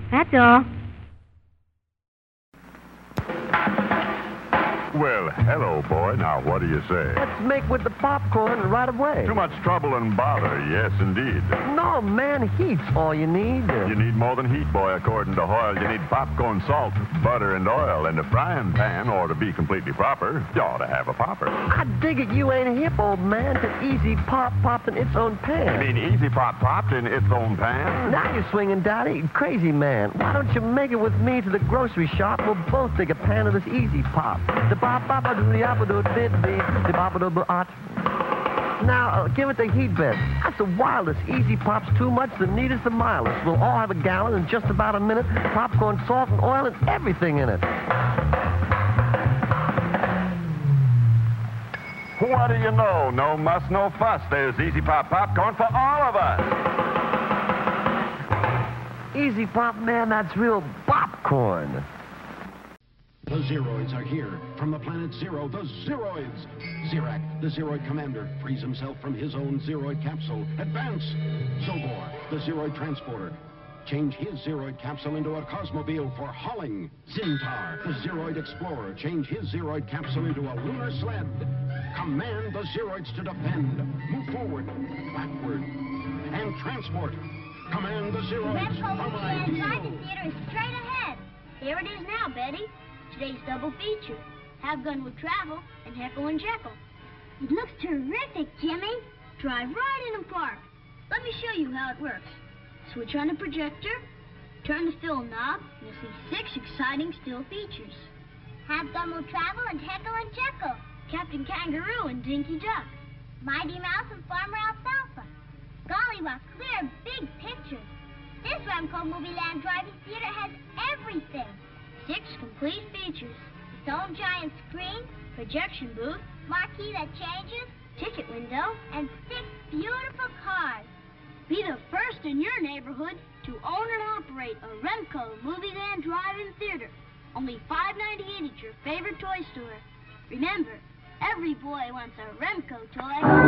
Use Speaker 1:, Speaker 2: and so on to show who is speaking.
Speaker 1: That's all.
Speaker 2: Well, hello, boy. Now, what do you say?
Speaker 3: Let's make with the popcorn right away.
Speaker 2: Too much trouble and bother, yes, indeed.
Speaker 3: No, man, heat's all you need.
Speaker 2: You need more than heat, boy, according to Hoyle. You need popcorn, salt, butter, and oil. And a frying pan ought to be completely proper. You ought to have a popper.
Speaker 3: I dig it you ain't hip, old man, to Easy Pop popped in its own pan.
Speaker 2: You mean Easy Pop popped in its own pan?
Speaker 3: Now you're swinging, Daddy. Crazy man. Why don't you make it with me to the grocery shop? We'll both take a pan of this Easy Pop. Now, give it the heat bit. That's the wildest. Easy Pop's too much, the neatest, the mildest. We'll all have a gallon in just about a minute. Popcorn, salt, and oil, and everything in it.
Speaker 2: What do you know? No muss, no fuss. There's Easy Pop popcorn for all of us.
Speaker 3: Easy Pop, man, that's real popcorn.
Speaker 4: The Zeroids are here. From the planet Zero, the Zeroids. Zirak, the Zeroid commander, frees himself from his own Zeroid capsule. Advance! Zobor, the Zeroid transporter. Change his Zeroid capsule into a Cosmobile for hauling. Zintar, the Zeroid explorer. Change his Zeroid capsule into a lunar sled. Command the Zeroids to defend. Move forward, backward, and transport. Command the Zeroids from
Speaker 5: Driving Theater is straight ahead. Here it is now, Betty. Today's double feature. Have Gun Will Travel and Heckle and Jekyll. It looks terrific, Jimmy. Drive right in and park. Let me show you how it works. Switch on the projector, turn the film knob, and you'll see 6 exciting still features. Have Gun Will Travel and Heckle and Jekyll. Captain Kangaroo and Dinky Duck. Mighty Mouse and Farmer Alfalfa. Gollywog, clear, big pictures. This Remco Movie Land Driving Theater has everything. 6 complete features. Its own giant screen, projection booth, marquee that changes, ticket window, and 6 beautiful cars. Be the first in your neighborhood to own and operate a Remco Movie Land Drive-In Theater. Only $5.98 at your favorite toy store. Remember, every boy wants a Remco toy.